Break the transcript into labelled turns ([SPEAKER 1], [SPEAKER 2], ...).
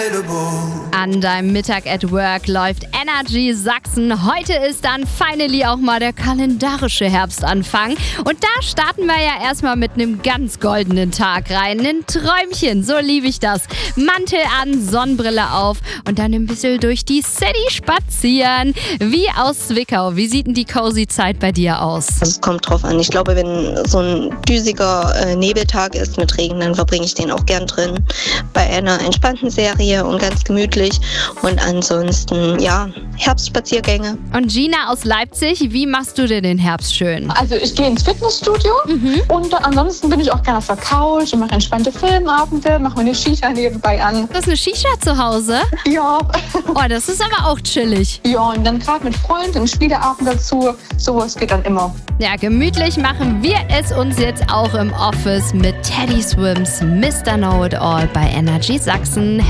[SPEAKER 1] An deinem Mittag at Work läuft Energy Sachsen. Heute ist dann finally auch mal der kalendarische Herbstanfang. Und da starten wir ja erstmal mit einem ganz goldenen Tag rein. Ein Träumchen, so liebe ich das. Mantel an, Sonnenbrille auf und dann ein bisschen durch die City spazieren. Wie aus Zwickau. Wie sieht denn die cozy Zeit bei dir aus?
[SPEAKER 2] Es kommt drauf an. Ich glaube, wenn so ein düsiger Nebeltag ist mit Regen, dann verbringe ich den auch gern drin. Bei einer entspannten Serie und ganz gemütlich. Und ansonsten, ja, Herbstspaziergänge.
[SPEAKER 1] Und Gina aus Leipzig, wie machst du dir den Herbst schön?
[SPEAKER 3] Also ich gehe ins Fitnessstudio und ansonsten bin ich auch gerne auf der Couch und mache entspannte Filmabende, mache meine Shisha nebenbei an.
[SPEAKER 1] Das ist eine Shisha zu Hause?
[SPEAKER 3] Ja.
[SPEAKER 1] Oh, das ist aber auch chillig.
[SPEAKER 3] Ja, und dann gerade mit Freunden, einen Spieleabend dazu. Sowas geht dann immer.
[SPEAKER 1] Ja, gemütlich machen wir es uns jetzt auch im Office mit Teddy Swims, Mr. Know It All bei Energy Sachsen.